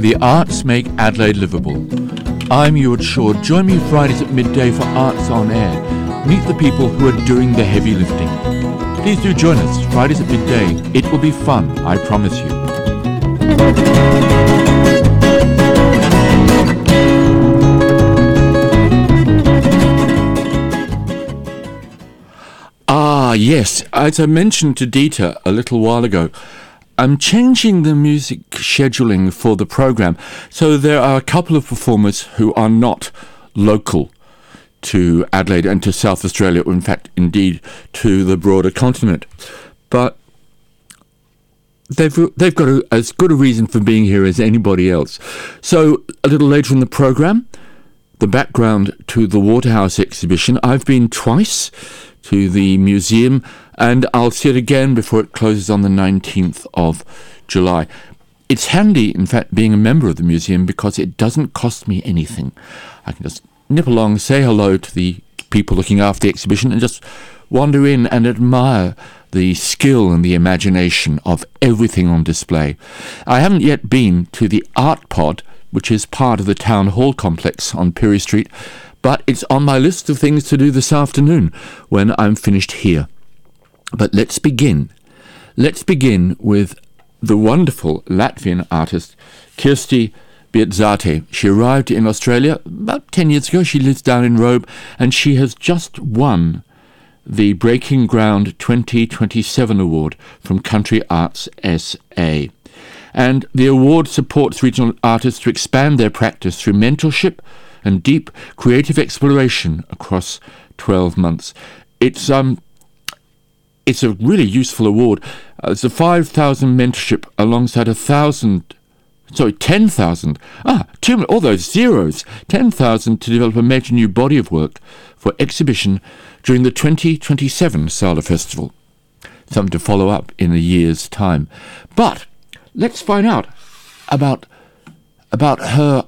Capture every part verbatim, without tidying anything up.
The arts make Adelaide livable. I'm Ewart Shaw. Join me Fridays at midday for Arts on Air. Meet the people who are doing the heavy lifting. Please do join us Fridays at midday. It will be fun, I promise you. Ah, yes. As I mentioned to Dita a little while ago, I'm changing the music scheduling for the program, so there are a couple of performers who are not local to Adelaide and to South Australia, or in fact, indeed, to the broader continent. But they've they've got a, as good a reason for being here as anybody else. So a little later in the program, the background to the Waterhouse exhibition. I've been twice to the museum, and I'll see it again before it closes on the nineteenth of July. It's handy, in fact, being a member of the museum because it doesn't cost me anything. I can just nip along, say hello to the people looking after the exhibition, and just wander in and admire the skill and the imagination of everything on display. I haven't yet been to the Art Pod, which is part of the Town Hall complex on Pirie Street, but it's on my list of things to do this afternoon when I'm finished here. But let's begin. Let's begin with the wonderful Latvian artist Kirsti Bietzāte. She arrived in Australia about ten years ago. She lives down in Robe, and she has just won the Breaking Ground twenty twenty-seven award from Country Arts S A. And the award supports regional artists to expand their practice through mentorship and deep creative exploration across twelve months. It's um, it's a really useful award. Uh, it's a five thousand mentorship alongside a thousand, sorry, ten thousand. Ah, two, all those zeros. ten thousand to develop a major new body of work for exhibition during the twenty twenty-seven Sala Festival. Something to follow up in a year's time. But let's find out about about her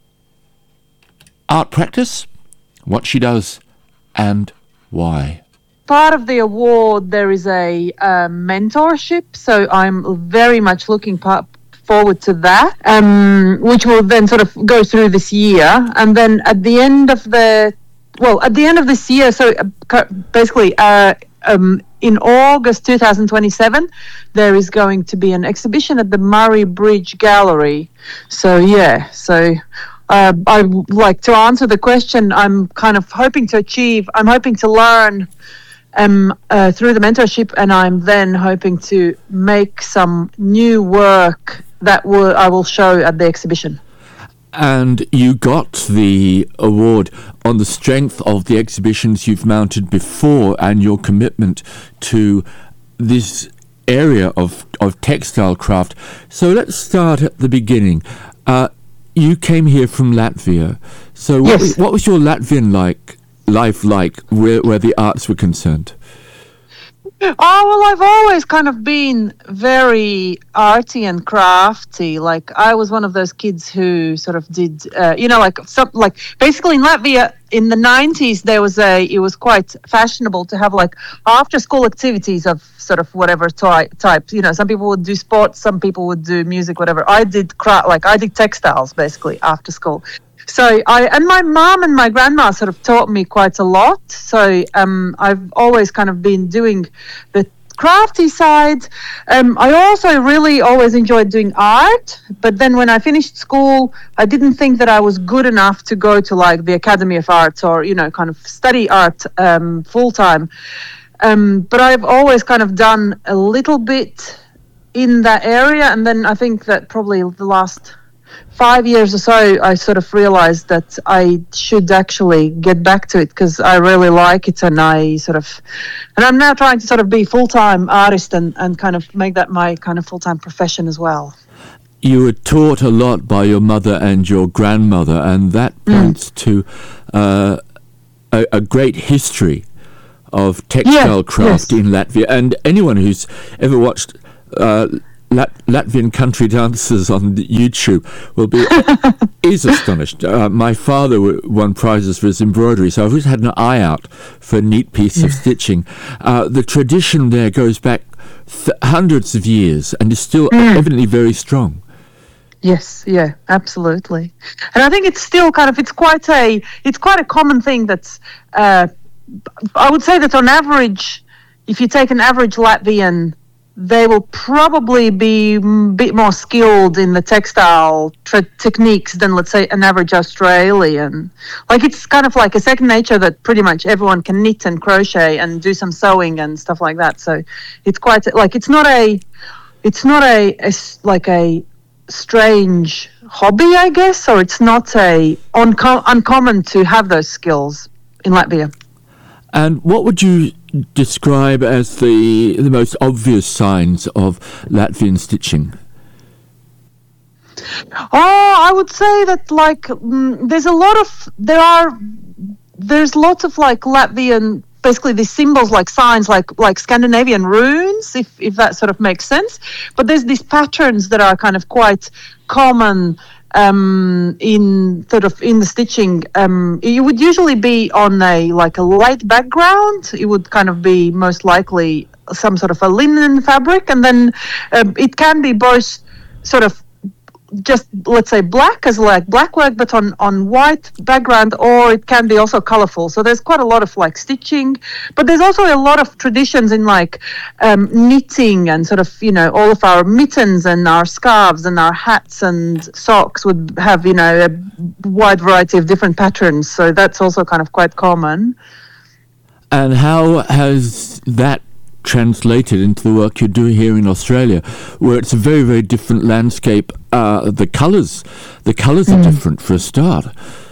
art practice, what she does, and why. Part of the award, there is a uh, mentorship, so I'm very much looking pa- forward to that, um, which will then sort of go through this year. And then at the end of the, well, at the end of this year, so uh, basically uh, um, in August twenty twenty-seven, there is going to be an exhibition at the Murray Bridge Gallery. So, yeah, so... Uh, I would like to answer the question. I'm kind of hoping to achieve, I'm hoping to learn um, uh, through the mentorship, and I'm then hoping to make some new work that will, I will show at the exhibition. And you got the award on the strength of the exhibitions you've mounted before and your commitment to this area of, of textile craft. So let's start at the beginning. Uh, You came here from Latvia, so what, yes. was, what was your Latvian like life like, where, where the arts were concerned? Oh, well, I've always kind of been very arty and crafty. Like, I was one of those kids who sort of did, uh, you know, like, some, like basically in Latvia in the nineties, there was a, it was quite fashionable to have like after school activities of sort of whatever ty- type. You know, some people would do sports, some people would do music, whatever. I did craft, like I did textiles basically after school. So I and my mom and my grandma sort of taught me quite a lot. So um, I've always kind of been doing the crafty side. Um, I also really always enjoyed doing art. But then when I finished school, I didn't think that I was good enough to go to like the Academy of Arts or, you know, kind of study art um, full time. Um, but I've always kind of done a little bit in that area. And then I think that probably the last five years or so, I sort of realized that I should actually get back to it because I really like it, and I sort of, and I'm now trying to sort of be full-time artist and, and kind of make that my kind of full-time profession as well. You were taught a lot by your mother and your grandmother, and that points mm. to uh, a, a great history of textile yeah, craft yes. in Latvia. And anyone who's ever watched uh, Lat- Latvian country dances on YouTube will be is astonished. Uh, my father w- won prizes for his embroidery, so I've always had an eye out for a neat piece of stitching. Uh, the tradition there goes back th- hundreds of years and is still mm. evidently very strong. Yes, yeah, absolutely. And I think it's still kind of it's quite a it's quite a common thing that's uh, I would say that on average, if you take an average Latvian, they will probably be a bit more skilled in the textile tra- techniques than, let's say, an average Australian. Like, it's kind of like a second nature that pretty much everyone can knit and crochet and do some sewing and stuff like that. So it's quite like it's not a it's not a, a like a strange hobby, I guess, or it's not a unco- uncommon to have those skills in Latvia. And what would you describe as the the most obvious signs of Latvian stitching? Oh, I would say that like mm, there's a lot of there are there's lots of like Latvian basically these symbols like signs like like Scandinavian runes, if if that sort of makes sense. But there's these patterns that are kind of quite common um in sort of in the stitching. Um it would usually be on a like a light background. It would kind of be most likely some sort of a linen fabric, and then um, it can be both sort of just, let's say, black as like black work but on on white background, or it can be also colorful. So there's quite a lot of like stitching, but there's also a lot of traditions in like um, knitting and sort of, you know, all of our mittens and our scarves and our hats and socks would have, you know, a wide variety of different patterns. So that's also kind of quite common. And how has that translated into the work you're doing here in Australia, where it's a very, very different landscape? Uh, the colours, the colours mm. are different for a start.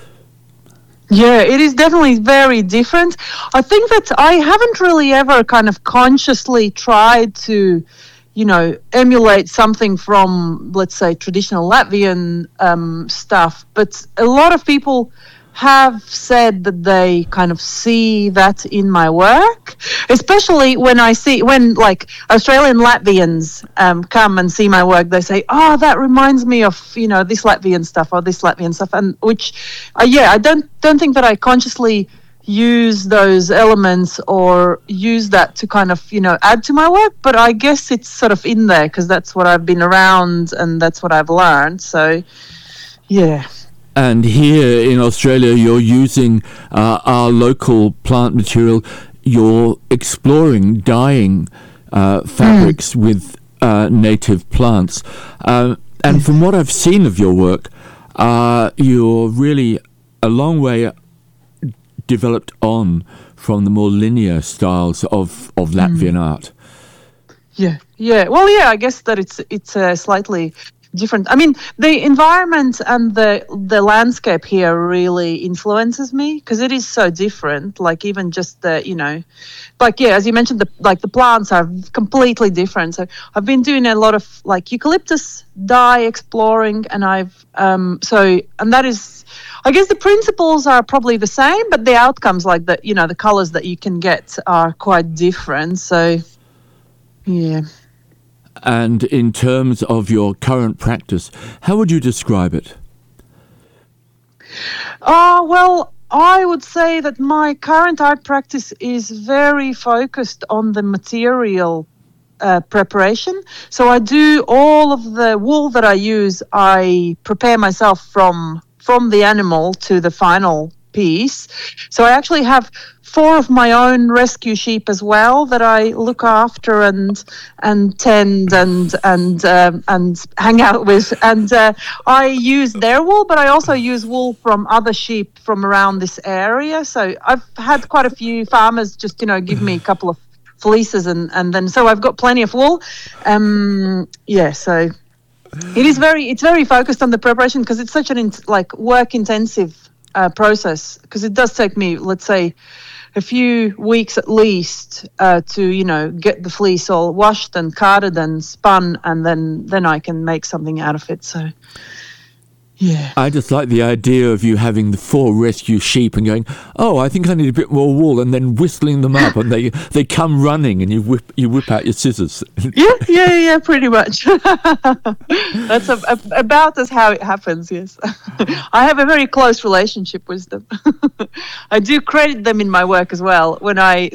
Yeah, it is definitely very different. I think that I haven't really ever kind of consciously tried to, you know, emulate something from, let's say, traditional Latvian um, stuff, but a lot of people have said that they kind of see that in my work, especially when I see, when like Australian Latvians um, come and see my work, they say, oh, that reminds me of, you know, this Latvian stuff or this Latvian stuff. And which, uh, yeah, I don't, don't think that I consciously use those elements or use that to kind of, you know, add to my work, but I guess it's sort of in there because that's what I've been around and that's what I've learned. So, yeah. And here in Australia, you're using uh, our local plant material. You're exploring dyeing uh, fabrics mm. with uh, native plants. Uh, and from what I've seen of your work, uh, you're really a long way developed on from the more linear styles of, of Latvian mm. art. Yeah, yeah. Well, yeah, I guess that it's it's uh, slightly different. I mean, the environment and the the landscape here really influences me because it is so different. Like even just the, you know, like yeah, as you mentioned, the like the plants are completely different. So I've been doing a lot of like eucalyptus dye exploring, and I've um so and that is, I guess the principles are probably the same, but the outcomes, like the, you know, the colors that you can get are quite different. So yeah. And in terms of your current practice, how would you describe it? Oh, well, I would say that my current art practice is very focused on the material uh, preparation. So I do all of the wool that I use, I prepare myself from from the animal to the final piece. So I actually have four of my own rescue sheep as well that I look after and and tend and and um, and hang out with. And uh, I use their wool, but I also use wool from other sheep from around this area. So I've had quite a few farmers just, you know, give me a couple of fleeces, and and then so I've got plenty of wool. Um, yeah, so it is very it's very focused on the preparation because it's such an in, like work intensive uh, process, because it does take me, let's say, a few weeks at least uh, to, you know, get the fleece all washed and carded and spun, and then then I can make something out of it. So yeah, I just like the idea of you having the four rescue sheep and going, oh, I think I need a bit more wool, and then whistling them up, and they they come running, and you whip you whip out your scissors. yeah, yeah, yeah, pretty much. That's a, a, about as how it happens. Yes, I have a very close relationship with them. I do credit them in my work as well when I sort of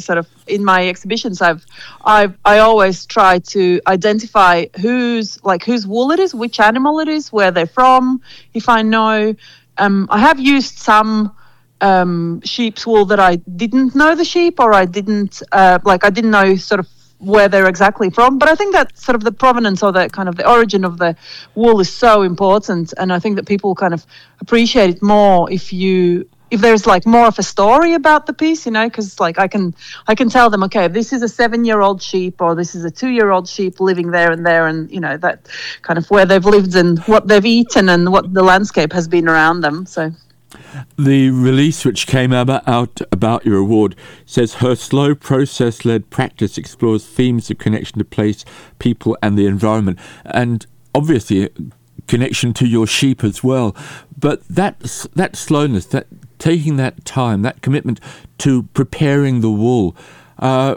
in my exhibitions, I've, I've, I always try to identify whose, like whose wool it is, which animal it is, where they're from. If I know, um, I have used some um, sheep's wool that I didn't know the sheep, or I didn't, uh, like I didn't know sort of where they're exactly from. But I think that sort of the provenance or the kind of the origin of the wool is so important, and I think that people kind of appreciate it more if you if there's like more of a story about the piece, you know, because like I can I can tell them, okay, this is a seven-year-old sheep, or this is a two-year-old sheep living there and there, and you know, that kind of where they've lived and what they've eaten and what the landscape has been around them. So the release which came about, out about your award says her slow process-led practice explores themes of connection to place, people and the environment, and obviously connection to your sheep as well. But that, that slowness, that taking that time, that commitment to preparing the wool, uh,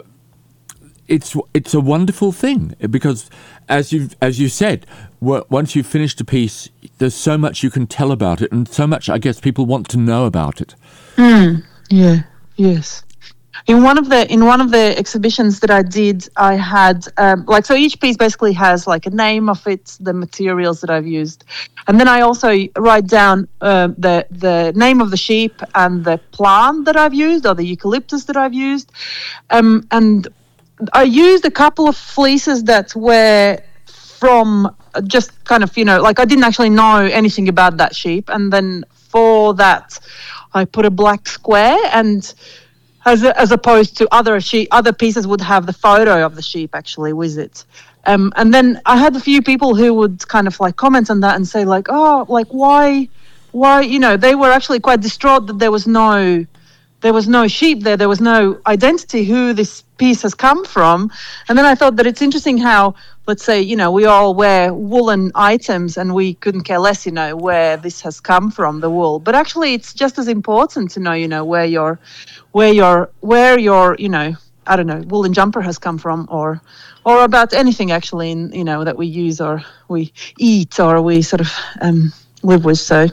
it's it's a wonderful thing, because as you as you said, once you've finished a piece, there's so much you can tell about it, and so much I guess people want to know about it. Mm, yeah. Yes. In one of the in one of the exhibitions that I did, I had um, like so each piece basically has like a name of it, the materials that I've used, and then I also write down uh, the the name of the sheep and the plant that I've used, or the eucalyptus that I've used, um, and I used a couple of fleeces that were from just kind of, you know, like I didn't actually know anything about that sheep, and then for that I put a black square, and as a, as opposed to other sheep, other pieces would have the photo of the sheep actually with it. Um, and then I had a few people who would kind of like comment on that and say like, oh, like why, why, you know, they were actually quite distraught that there was no, there was no sheep there, there was no identity who this piece has come from. And then I thought that it's interesting how, let's say, you know, we all wear woolen items and we couldn't care less, you know, where this has come from, the wool. But actually it's just as important to know, you know, where your, where your, where your, you know, I don't know, woolen jumper has come from, or, or about anything actually, in, you know, that we use or we eat or we sort of um, live with. So.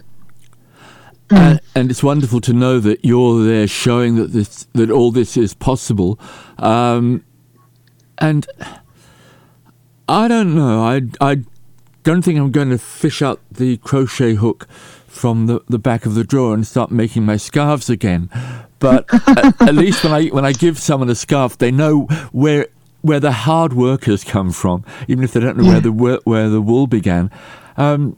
Uh, and it's wonderful to know that you're there showing that this, that all this is possible. Um, and I don't know, I, I don't think I'm going to fish out the crochet hook from the, the back of the drawer and start making my scarves again. But at, at least when I when I give someone a scarf, they know where where the hard work has come from, even if they don't know yeah. where the where the wool began. Um,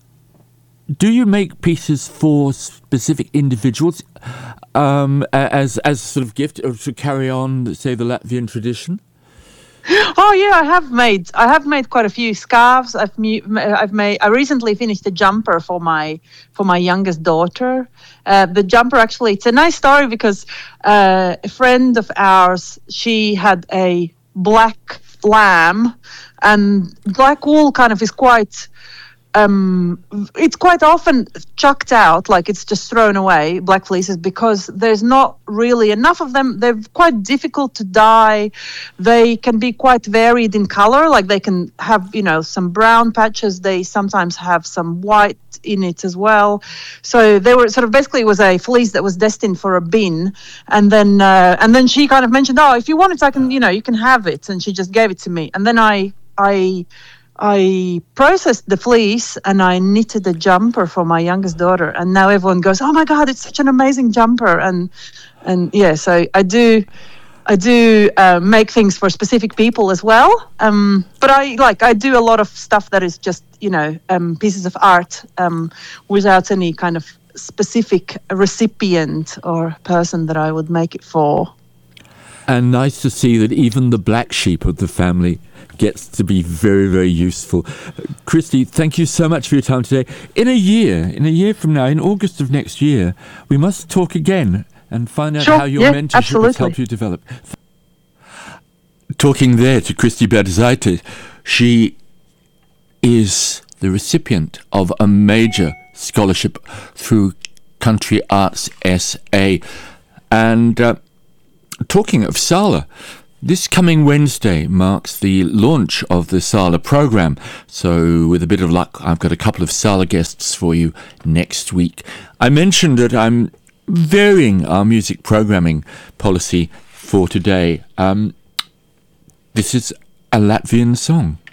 Do you make pieces for specific individuals um, as as sort of gift, or to carry on, say, the Latvian tradition? Oh yeah, I have made I have made quite a few scarves. I've I've made I recently finished a jumper for my for my youngest daughter. Uh, the jumper actually, it's a nice story because uh, a friend of ours, she had a black lamb, and black wool kind of is quite. Um, it's quite often chucked out, like it's just thrown away, black fleeces, because there's not really enough of them. They're quite difficult to dye. They can be quite varied in color, like they can have, you know, some brown patches. They sometimes have some white in it as well. So they were sort of basically, it was a fleece that was destined for a bin. And then uh, and then she kind of mentioned, oh, if you want it, I can, you know, you can have it. And she just gave it to me. And then I I... I processed the fleece and I knitted a jumper for my youngest daughter, and now everyone goes, "Oh my God, it's such an amazing jumper!" And and yeah, so I do, I do uh, make things for specific people as well. Um, but I like I do a lot of stuff that is just, you know, um, pieces of art um, without any kind of specific recipient or person that I would make it for. And nice to see that even the black sheep of the family gets to be very, very useful. Kristi, thank you so much for your time today. In a year, in a year from now, in August of next year, we must talk again and find out sure, how your yeah, mentorship absolutely. has helped you develop. Talking there to Kristi Berzaite, she is the recipient of a major scholarship through Country Arts S A. And uh, talking of SALA, this coming Wednesday marks the launch of the SALA program. So with a bit of luck, I've got a couple of SALA guests for you next week. I mentioned that I'm varying our music programming policy for today. Um, this is a Latvian song.